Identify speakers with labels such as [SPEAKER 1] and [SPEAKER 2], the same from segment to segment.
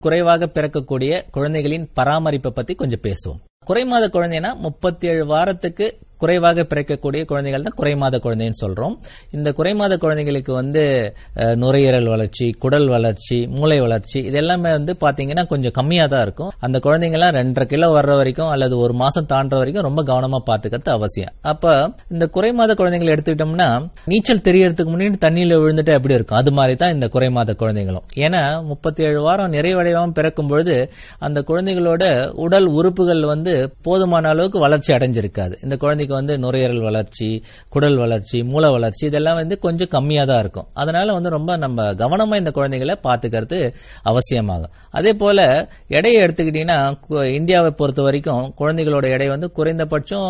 [SPEAKER 1] குறைவாக பிறக்கக்கூடிய குழந்தைகளின் பராமரிப்பை பத்தி கொஞ்சம் பேசுவோம். குறைமாத குழந்தைனா 37 வாரத்துக்கு குறைவாக பிறக்கக்கூடிய குழந்தைகள் தான் குறைமாத குழந்தைன்னு சொல்றோம். இந்த குறைமாத குழந்தைகளுக்கு நுரையீரல் வளர்ச்சி, குடல் வளர்ச்சி, மூளை வளர்ச்சி இது எல்லாமே பாத்தீங்கன்னா கொஞ்சம் கம்மியா தான் இருக்கும். அந்த குழந்தைங்கலாம் 2.5 கிலோ வர்ற வரைக்கும் அல்லது ஒரு மாசம் தாண்டற வரைக்கும் ரொம்ப கவனமா பாத்துக்கிறது அவசியம். அப்ப இந்த குறைமாத குழந்தைகளை எடுத்துக்கிட்டோம்னா நீச்சல் தெரியறதுக்கு முன்னாடி தண்ணியில விழுந்துட்டு எப்படி இருக்கும், அது மாதிரி தான் இந்த குறைமாத குழந்தைகளும். ஏன்னா 37 வாரம் நிறைவடையாம பிறக்கும் பொழுது அந்த குழந்தைகளோட உடல் உறுப்புகள் போதுமான அளவுக்கு வளர்ச்சி அடைஞ்சிருக்காது. இந்த குழந்தைக்கு நுரையீரல் வளர்ச்சி, குடல் வளர்ச்சி, மூளை வளர்ச்சி இதெல்லாம் கொஞ்சம் கம்மியா தான் இருக்கும். அதனால ரொம்ப நம்ம கவனமா இந்த குழந்தைகளை பாத்துக்கிறது அவசியமாகும். அதே போல எடையை எடுத்துக்கிட்டீங்கன்னா இந்தியாவை பொறுத்த வரைக்கும் குழந்தைகளோட எடை குறைந்தபட்சம்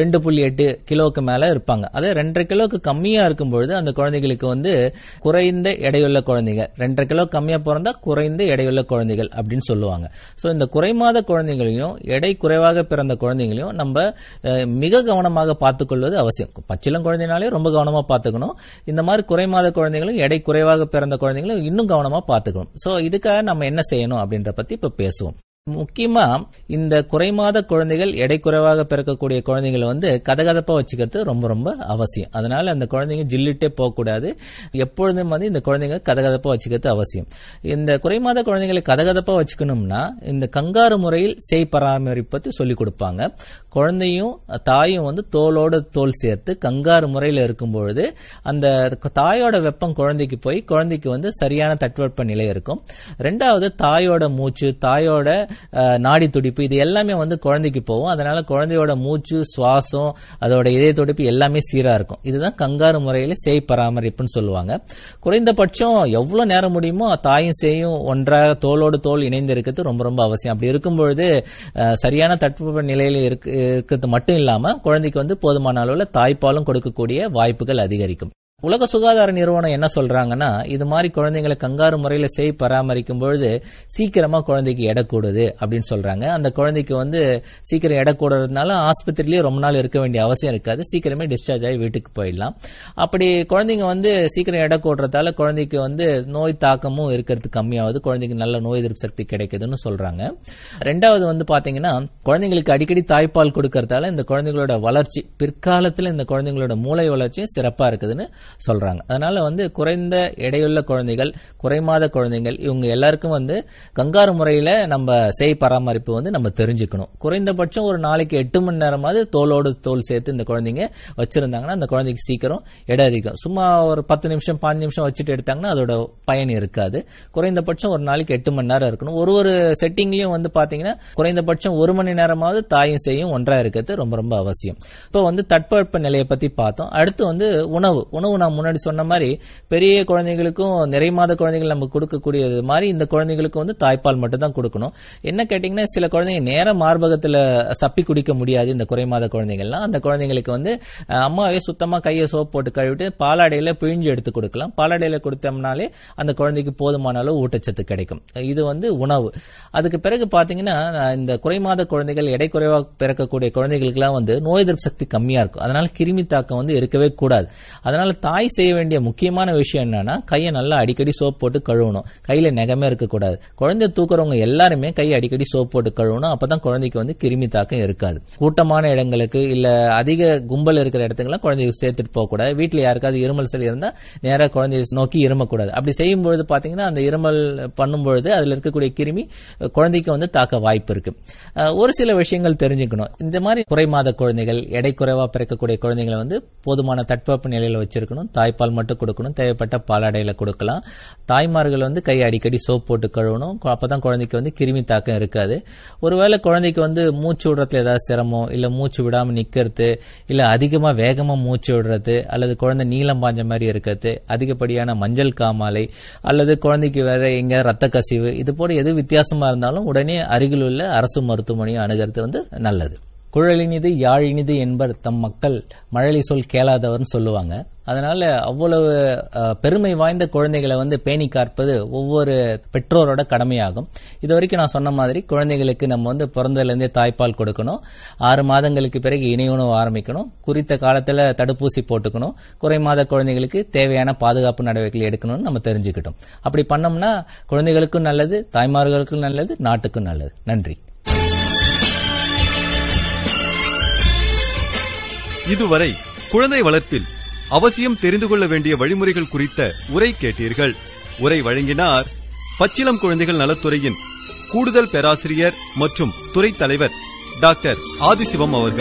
[SPEAKER 1] 2.8 கிலோக்கு மேல இருப்பாங்க. அதே 2.5 கிலோக்கு கம்மியா இருக்கும்பொழுது அந்த குழந்தைகளுக்கு குறைந்த எடையுள்ள குழந்தைகள், 2.5 கிலோ கம்மியா பிறந்தா குறைந்த எடையுள்ள குழந்தைகள் அப்படின்னு சொல்லுவாங்க. சோ இந்த குறைமாத குழந்தைகளையும் எடை குறைவாக பிறந்த குழந்தைகளையும் நம்ம மிக கவனமாக பார்த்துக்கொள்வது அவசியம். பச்சிளம் குழந்தைனாலே ரொம்ப கவனமா பார்த்துக்கணும். இந்த மாதிரி குறைமாத குழந்தைகளும் எடை குறைவாக பிறந்த குழந்தைகளும் இன்னும் கவனமா பார்த்துக்கணும். சோ இதுக்காக நம்ம என்ன செய்யணும் அப்படின்ற பத்தி இப்ப பேசுவோம். முக்கியமா இந்த குறைமாத குழந்தைகள் எடை குறைவாக பிறக்கக்கூடிய குழந்தைகளை கதகதப்பா வச்சுக்கிறது ரொம்ப ரொம்ப அவசியம். அதனால அந்த குழந்தைங்க ஜில்லிட்டே போகக்கூடாது. எப்பொழுதும் இந்த குழந்தைங்க கதகதப்பா வச்சுக்கிறது அவசியம். இந்த குறைமாத குழந்தைகளை கதகதப்பா வச்சுக்கணும்னா இந்த கங்காரு முறையில் செய் பராமரிப்பு பத்தி சொல்லிக் கொடுப்பாங்க. குழந்தையும் தாயும் தோலோடு தோல் சேர்த்து கங்காரு முறையில் இருக்கும் பொழுது அந்த தாயோட வெப்பம் குழந்தைக்கு போய் குழந்தைக்கு சரியான தட்பவெப்ப நிலை இருக்கும். ரெண்டாவது தாயோட மூச்சு, தாயோட நாடி துடிப்பு இது எல்லாமே குழந்தைக்கு போகும். அதனால குழந்தையோட மூச்சு, சுவாசம், அதோட இதய துடிப்பு எல்லாமே சீரா இருக்கும். இதுதான் கங்காரு முறையில சேய் பராமரிப்புன்னு சொல்லுவாங்க. குறைந்தபட்சம் எவ்வளவு நேரம் முடியுமோ தாயும் சேயும் ஒன்றாக தோளோடு தோல் இணைந்து இருக்கிறது ரொம்ப ரொம்ப அவசியம். அப்படி இருக்கும்பொழுது சரியான தட்பவெப்ப நிலையில இருக்கிறது மட்டும் இல்லாம குழந்தைக்கு போதுமான அளவுல தாய்ப்பாலும் கொடுக்கக்கூடிய வாய்ப்புகள் அதிகரிக்கும். உலக சுகாதார நிறுவனம் என்ன சொல்றாங்கன்னா இது மாதிரி குழந்தைங்களை கங்காரு முறையில செய் பராமரிக்கும் பொழுது சீக்கிரமா குழந்தைக்கு எடை கூடுது அப்படின்னு சொல்றாங்க. அந்த குழந்தைக்கு சீக்கிரம் எடை கூடுறதுனால ஆஸ்பத்திரியிலேயே ரொம்ப நாள் இருக்க வேண்டிய அவசியம் இருக்காது. சீக்கிரமே டிஸ்சார்ஜ் ஆகி வீட்டுக்கு போயிடலாம். அப்படி குழந்தைங்க சீக்கிரம் எடை கூடுறதால குழந்தைக்கு நோய் தாக்கமும் இருக்கிறது கம்மியாவது, குழந்தைக்கு நல்ல நோய் எதிர்ப்பு சக்தி கிடைக்குதுன்னு சொல்றாங்க. ரெண்டாவது பாத்தீங்கன்னா குழந்தைங்களுக்கு அடிக்கடி தாய்ப்பால் கொடுக்கறதால இந்த குழந்தைங்களோட வளர்ச்சி பிற்காலத்துல இந்த குழந்தைங்களோட மூளை வளர்ச்சியும் சிறப்பா இருக்குதுன்னு சொல்றாங்க. அதனால குறைந்த எடையுள்ள குழந்தைகள், குறைமாத குழந்தைகள் இவங்க எல்லாருக்கும் கங்காரு முறையில நம்ம செய் பராமரிப்பு நம்ம தெரிஞ்சுக்கணும். குறைந்தபட்சம் ஒரு நாளைக்கு 8 மணி நேரமாவது தோலோடு தோல் சேர்த்து இந்த குழந்தைங்க வச்சிருந்தாங்கன்னா அந்த குழந்தைக்கு சீக்கிரம் எடை அதிகம். சும்மா ஒரு 10 நிமிஷம் 5 நிமிஷம் வச்சுட்டு எடுத்தாங்கன்னா அதோட பயன் இருக்காது. குறைந்தபட்சம் ஒரு நாளைக்கு 8 மணி நேரம் இருக்கணும். ஒரு செட்டிங்லயும் பாத்தீங்கன்னா குறைந்தபட்சம் 1 மணி நேரமாவது தாயும் செய்யும் ஒன்றா இருக்கிறது ரொம்ப ரொம்ப அவசியம். இப்போ தட்பவெப்ப நிலையை பத்தி பார்த்தோம். அடுத்து உணவு நான் முன்னாடி சொன்ன மாதிரி பெரிய குழந்தைகளுக்கும் நிறைமாத குழந்தைகள் நம்ம கொடுக்கக்கூடியது மாதிரி இந்த குழந்தைகளுக்கு தாய்ப்பால் மட்டும் தான் கொடுக்கணும். என்ன கேட்டீங்கன்னா சில குழந்தைங்க நேர மார்பகத்துல சப்பி குடிக்க முடியாது. இந்த குறைமாத குழந்தைகள்லாம் அந்த குழந்தைங்களுக்கு அம்மாவே சுத்தமா கையை சோப் போட்டு கழுவிட்டு பாலாடையில பிழிஞ்சு எடுத்து கொடுக்கலாம். பாலாடையில கொடுத்தோம்னாலே அந்த குழந்தைக்கு போதுமான அளவு ஊட்டச்சத்து கிடைக்கும். இது உணவு. அதுக்கு பிறகு பாத்தீங்கன்னா இந்த குறைமாத குழந்தைகள் எடை குறைவாக பிறக்கக்கூடிய குழந்தைகளுக்கு எல்லாம் நோய் எதிர்ப்பு சக்தி கம்மியா இருக்கும். அதனால கிருமி தாக்கம் இருக்கவே கூடாது. அதனால தாய் செய்ய வேண்டிய முக்கியமான விஷயம் என்னன்னா கையை நல்லா அடிக்கடி சோப் போட்டு கழுவணும். கையில நகமே இருக்கக்கூடாது. குழந்தை தூக்குறவங்க எல்லாருமே கையை அடிக்கடி சோப் போட்டு கழுவணும். அப்பதான் குழந்தைக்கு கிருமி தாக்கம் இருக்காது. கூட்டமான இடங்களுக்கு இல்ல அதிக கும்பல் இருக்கிற இடத்துக்குலாம் குழந்தைக்கு சேர்த்துட்டு போக கூடாது. வீட்டுல யாருக்காவது இருமல் சளி இருந்தா நேரா குழந்தைய நோக்கி இருமக்கூடாது. அப்படி செய்யும் பொழுது பாத்தீங்கன்னா அந்த இருமல் பண்ணும்பொழுது அதுல இருக்கக்கூடிய கிருமி குழந்தைக்கு தாக்க வாய்ப்பு இருக்கு. ஒரு சில விஷயங்கள் தெரிஞ்சுக்கணும். இந்த மாதிரி குறைமாத குழந்தைகள், எடை குறைவா பிறக்கக்கூடிய குழந்தைகளை போதுமான தட்பவெப்ப நிலையில வச்சிருக்கணும். தாய்ப்பால் மட்டும் கொடுக்கணும். தேவைப்பட்ட பாலாடையில கொடுக்கலாம். தாய்மார்கள் கை அடிக்கடி சோப் போட்டு கழுவணும். அப்பதான் குழந்தைக்கு கிருமி தாக்கம் இருக்காது. ஒருவேளை குழந்தைக்கு மூச்சு விடுறதுல ஏதாவது சிரமம், இல்ல மூச்சு விடாம நிக்கிறது, இல்ல அதிகமா வேகமா மூச்சு விடுறது, அல்லது குழந்தை நீளம் பாஞ்ச மாதிரி இருக்கிறது, அதிகப்படியான மஞ்சள் காமாலை, அல்லது குழந்தைக்கு வேற எங்க ரத்த கசிவு, இது போல எது வித்தியாசமா இருந்தாலும் உடனே அருகில் உள்ள அரசு மருத்துவமனையை அணுகிறது நல்லது. குழலினிது யாழினிது என்பர் தம் மக்கள் மழலை சொல் கேளாதவர்னு சொல்லுவாங்க. அதனால அவ்வளவு பெருமை வாய்ந்த குழந்தைகளை பேணி காப்பது ஒவ்வொரு பெற்றோரோட கடமையாகும். இது வரைக்கும் நான் சொன்ன மாதிரி குழந்தைகளுக்கு நம்ம பிறந்ததுலேருந்தே தாய்ப்பால் கொடுக்கணும், 6 மாதங்களுக்கு பிறகு இணை உணவு ஆரம்பிக்கணும், குறித்த காலத்துல தடுப்பூசி போட்டுக்கணும், குறை மாத குழந்தைகளுக்கு தேவையான பாதுகாப்பு நடவடிக்கைகள் எடுக்கணும்னு நம்ம தெரிஞ்சுக்கிட்டோம். அப்படி பண்ணோம்னா குழந்தைகளுக்கும் நல்லது, தாய்மார்களுக்கும் நல்லது, நாட்டுக்கும் நல்லது. நன்றி.
[SPEAKER 2] இதுவரை குழந்தை வளர்ப்பில் அவசியம் தெரிந்து கொள்ள வேண்டிய வழிமுறைகள் குறித்த உரை கேட்டீர்கள். உரை வழங்கினார் பச்சிளம் குழந்தைகள் நலத்துறையின் கூடுதல் பேராசிரியர் மற்றும் துறை தலைவர் டாக்டர் ஆதிசிவம் அவர்கள்.